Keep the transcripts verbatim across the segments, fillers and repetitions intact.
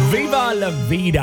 Viva la vida.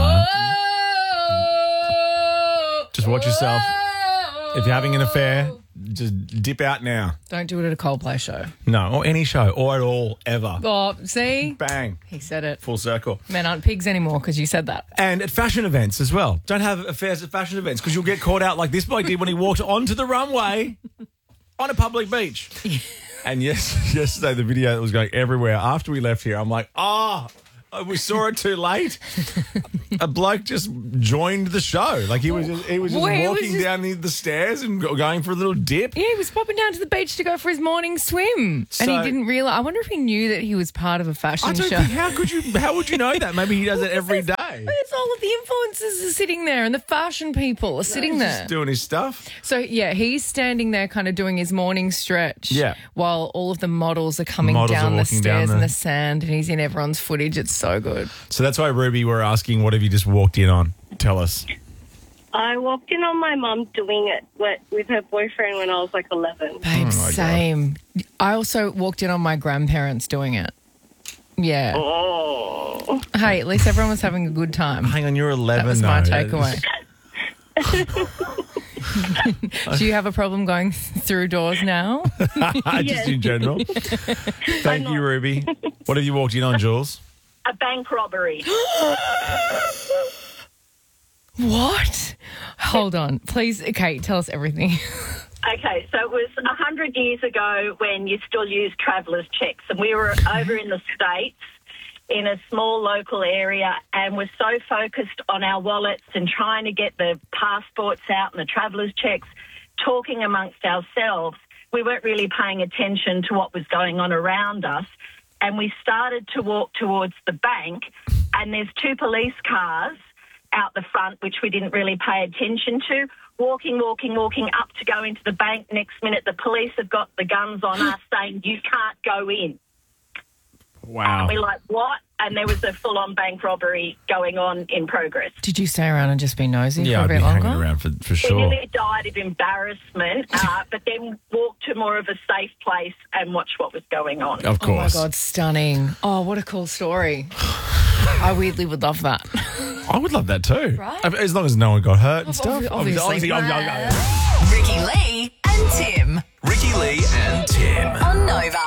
Whoa. Just watch yourself. Whoa. If you're having an affair, just dip out now. Don't do it at a Coldplay show. No, or any show, or at all, ever. Oh, see? Bang. He said it. Full circle. Men aren't pigs anymore because you said that. And at fashion events as well. Don't have affairs at fashion events because you'll get caught out like this bloke did when he walked onto the runway on a public beach. And yes, yesterday the video that was going everywhere after we left here, I'm like, oh, we saw it too late. A bloke just joined the show. Like he was just, he was just Boy, it was walking just- down the, the stairs and go- going for a little dip. Yeah, he was popping down to the beach to go for his morning swim. So- and he didn't realise. I wonder if he knew that he was part of a fashion I don't show. think, how could you, how would you know that? Maybe he does it every day. It's all of the influencers are sitting there and the fashion people are sitting He's there. just doing his stuff. So, yeah, he's standing there kind of doing his morning stretch Yeah. while all of the models are coming Models are down the walking down stairs the- in the sand and he's in everyone's footage. It's so good. So that's why, Ruby, we're asking, what have you just walked in on? Tell us. I walked in on my mum doing it with, with her boyfriend when I was like eleven. Babe, my same. I also walked in on my grandparents doing it. Yeah. Oh. Hey, at least everyone was having a good time. Hang on, you're eleven. That was my no. takeaway. Do you have a problem going through doors now? Just Yes. in general. Thank you, Ruby. What have you walked in on, Jules? A bank robbery. What? Hold on. Please, okay, tell us everything. Okay, so it was a hundred years ago when you still used travellers' checks, and we were over in the States in a small local area and were so focused on our wallets and trying to get the passports out and the travellers' checks, talking amongst ourselves, we weren't really paying attention to what was going on around us. And we started to walk towards the bank, and there's two police cars out the front, which we didn't really pay attention to. Walking, walking, walking up to go into the bank. Next minute, the police have got the guns on us saying, you can't go in. Wow. And we're like, what? And there was a full-on bank robbery going on in progress. Did you stay around and just be nosy Yeah, for a I'd bit be longer? hanging around for, for We sure. nearly died of embarrassment, uh, but then walked to more of a safe place and watched what was going on. Of Oh, my course. God, stunning. Oh, what a cool story. I weirdly would love that. I would love that too. Right? As long as no one got hurt and stuff. obvi- obviously. obviously. Ricky Lee and Tim. Ricky Lee and Tim. On Nova.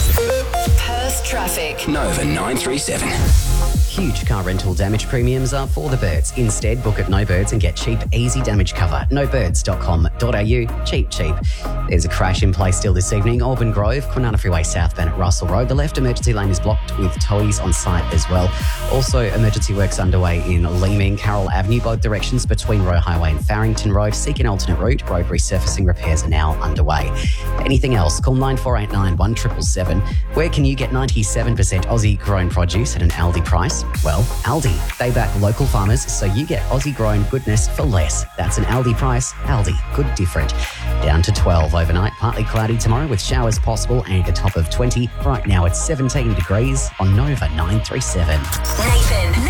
Perth traffic. Nova nine three seven. Huge car rental damage premiums are for the birds. Instead, book at No Birds and get cheap, easy damage cover. no birds dot com dot a u. Cheap, cheap. There's a crash in play still this evening. Auburn Grove, Kwinana Freeway southbound at Russell Road. The left emergency lane is blocked with towies on site as well. Also, emergency works underway in Leeming, Carroll Avenue, both directions between Roe Highway and Farrington Road. Seek an alternate route. Road resurfacing repairs are now underway. Anything else? Call nine four eight nine, one seven seven seven. Where can you get ninety-seven percent Aussie grown produce at an Aldi price? Well, Aldi. They back local farmers, so you get Aussie grown goodness for less. That's an Aldi price. Aldi. Good different. Down to twelve overnight. Partly cloudy tomorrow with showers possible and a top of twenty. Right now it's seventeen degrees on Nova nine three seven. Nathan.